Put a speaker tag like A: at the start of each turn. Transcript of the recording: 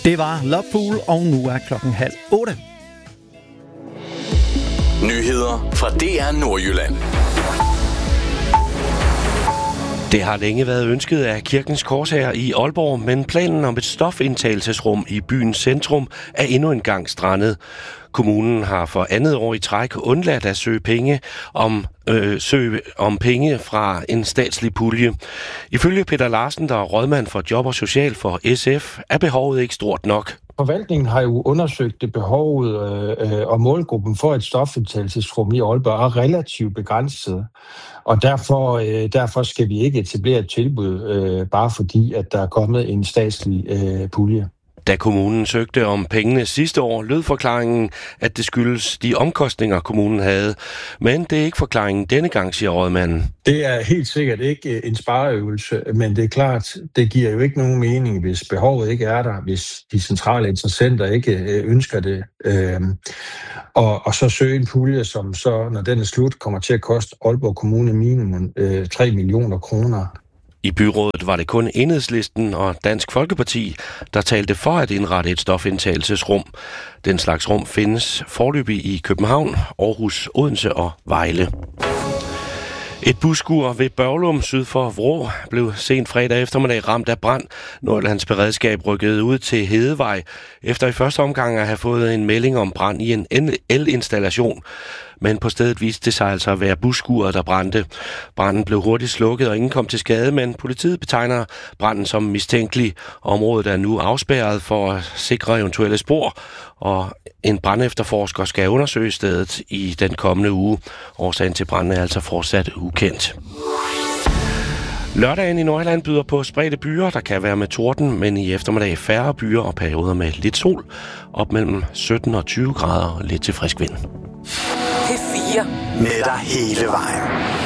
A: Det var Lovepool, og nu er 7:30.
B: Nyheder fra DR Nordjylland.
C: Det har længe været ønsket af Kirkens Korshær i Aalborg, men planen om et stofindtagelsesrum i byens centrum er endnu en gang strandet. Kommunen har for andet år i træk undladt at søge om penge fra en statslig pulje. Ifølge Peter Larsen, der er rådmand for Job og Social for SF, er behovet ikke stort nok.
D: Forvaltningen har jo undersøgt det behovet, og målgruppen for et stofindtagelsesrum i Aalborg er relativt begrænset. Og derfor skal vi ikke etablere et tilbud, bare fordi, at der er kommet en statslig pulje.
C: Da kommunen søgte om pengene sidste år, lød forklaringen, at det skyldes de omkostninger, kommunen havde. Men det er ikke forklaringen denne gang, siger rådmanden.
D: Det er helt sikkert ikke en spareøvelse, men det er klart, det giver jo ikke nogen mening, hvis behovet ikke er der, hvis de centrale interessenter ikke ønsker det. Og så søge en pulje, som så, når den er slut, kommer til at koste Aalborg Kommune minimum 3 millioner kroner.
C: I byrådet var det kun Enhedslisten og Dansk Folkeparti, der talte for at indrette et stofindtagelsesrum. Den slags rum findes foreløbig i København, Aarhus, Odense og Vejle. Et busskur ved Børglum syd for Vrå blev sent fredag eftermiddag ramt af brand. Nordjyllands beredskab rykkede ud til Hedevej, efter i første omgang at have fået en melding om brand i en elinstallation. Men på stedet viste det sig altså at være busskuret, der brændte. Branden blev hurtigt slukket, og ingen kom til skade, men politiet betegner branden som mistænkelig. Området er nu afspærret for at sikre eventuelle spor, og en brandefterforsker skal undersøge stedet i den kommende uge. Årsagen til branden er altså fortsat ukendt. Lørdagen i Nordjylland byder på spredte byer, der kan være med torden, men i eftermiddag færre byer og perioder med lidt sol, op mellem 17 og 20 grader og lidt til frisk vind.
B: P4 med dig hele vejen.